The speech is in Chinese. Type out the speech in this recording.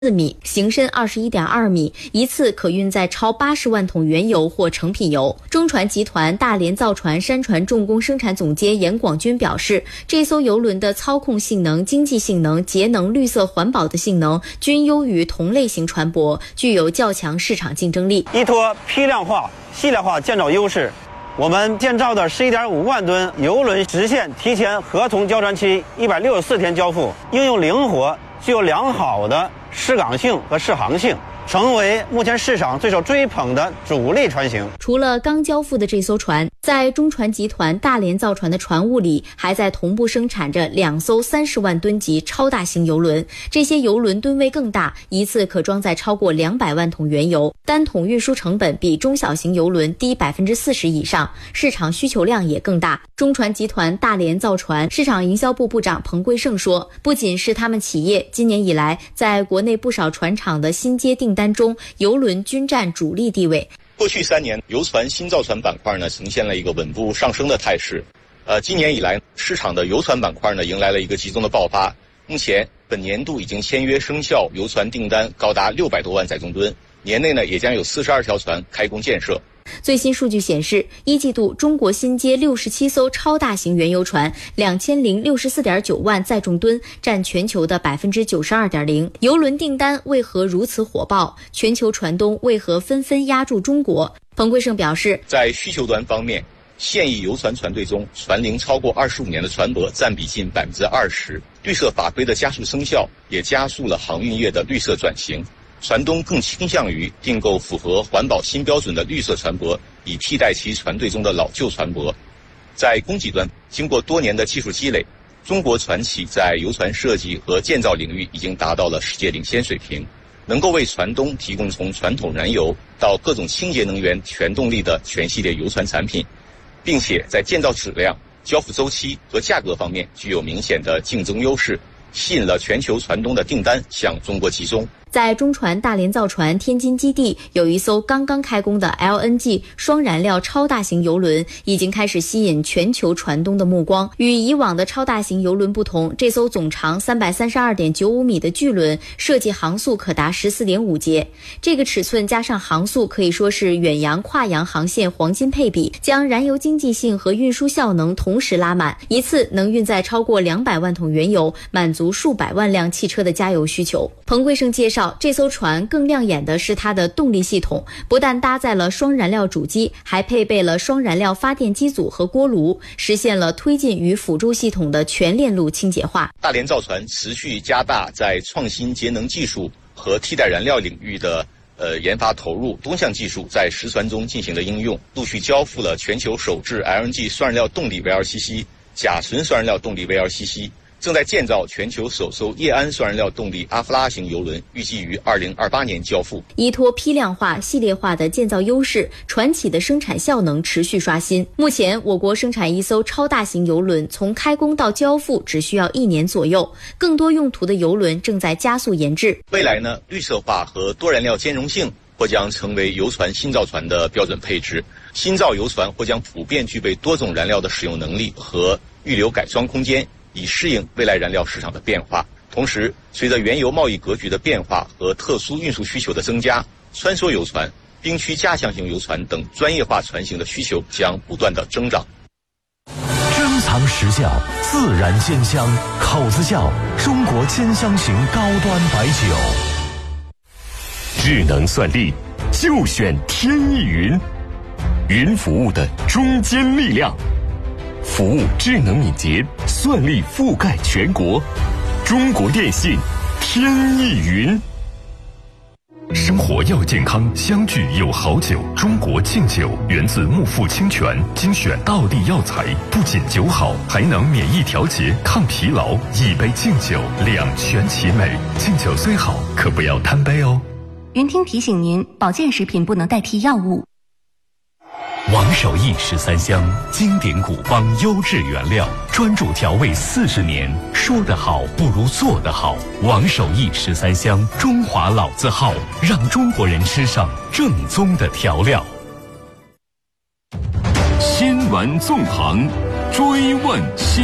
米，行深21.2米，一次可运载超80万桶原油或成品油。中船集团大连造船山船重工生产总监严广军表示，这艘邮轮的操控性能、经济性能、节能、绿色环保的性能均优于同类型船舶，具有较强市场竞争力。 依托批量化、系列化建造优势，我们建造的11.5万吨邮轮实现提前合同交船期164天交付，应用灵活，具有良好的适港性和适航性，成为目前市场最受追捧的主力船型。 除了刚交付的这艘船，在中船集团大连造船的船坞里，还在同步生产着2艘30万吨级超大型邮轮。这些邮轮吨位更大，一次可装载超过200万桶原油，单桶运输成本比中小型邮轮低40%以上，市场需求量也更大。中船集团大连造船市场营销部部长彭贵胜说，不仅是他们企业，今年以来，在国内不少船厂的新接订单中，邮轮均占主力地位。 过去3年，邮船新造船板块呢呈现了一个稳步上升的态势。今年以来，市场的邮船板块呢迎来了一个集中的爆发。目前，本年度已经签约生效邮船订单高达600多万载重吨，年内呢也将有42条船开工建设。 最新数据显示，一季度中国新接67艘超大型原油船，2064.9万载重吨，占全球的92.0%。邮轮订单为何如此火爆？全球船东为何纷纷压住中国？彭贵胜表示， 在需求端方面，现役邮船船队中，船龄超过25年的船舶占比近20%。绿色法规的加速生效，也加速了航运业的绿色转型。船东更倾向于订购符合环保新标准的绿色船舶，以替代其船队中的老旧船舶。在供给端，经过多年的技术积累，中国船企在邮船设计和建造领域已经达到了世界领先水平，能够为船东提供从传统燃油到各种清洁能源全动力的全系列邮船产品，并且在建造质量、交付周期和价格方面具有明显的竞争优势，吸引了全球船东的订单向中国集中。 在中船大连造船天津基地，有一艘刚刚开工的 LNG 双燃料超大型邮轮，已经开始吸引全球船东的目光。与以往的超大型邮轮不同，这艘总长332.95米的巨轮设计航速可达14.5节。这个尺寸加上航速可以说是远洋跨洋航线黄金配比，将燃油经济性和运输效能同时拉满，一次能运载超过200万桶原油，满足数百万辆汽车的加油需求。彭贵胜介绍，这艘船更亮眼的是它的动力系统，不但搭载了双燃料主机，还配备了双燃料发电机组和锅炉，实现了推进与辅助系统的全链路清洁化。 大连造船持续加大在创新节能技术和替代燃料领域的研发投入，多项技术在实船中进行了应用，陆续交付了全球首支 LNG 双燃料动力 VLCC、甲醇双燃料动力 VLCC。正在建造全球首艘液氨双燃料动力阿弗拉型邮轮，预计于2028年交付。 依托批量化、系列化的建造优势，船企的生产效能持续刷新。目前，我国生产一艘超大型邮轮，从开工到交付只需要1年左右。更多用途的邮轮正在加速研制。 未来呢，绿色化和多燃料兼容性或将成为邮船新造船的标准配置。新造邮船或将普遍具备多种燃料的使用能力和预留改装空间，以适应未来燃料市场的变化。同时，随着原油贸易格局的变化和特殊运输需求的增加，穿梭游船、冰区加强型游船等专业化船型的需求将不断的增长。 珍藏实窖，自然鲜香，口子窖，中国兼香型高端白酒。智能算力，就选天翼云，云服务的中坚力量。服务智能敏捷，算力覆盖全国。中国电信，天翼云。生活要健康，相聚有好酒。中国敬酒源自木富清泉，精选道地药材，不仅酒好，还能免疫调节、抗疲劳。一杯敬酒，两全其美。敬酒虽好，可不要贪杯哦。 云听提醒您，保健食品不能代替药物。 王守义13香，经典古方，优质原料，专注调味40年。说得好不如做得好。王守义13香，中华老字号，让中国人吃上正宗的调料。新闻纵横，追问新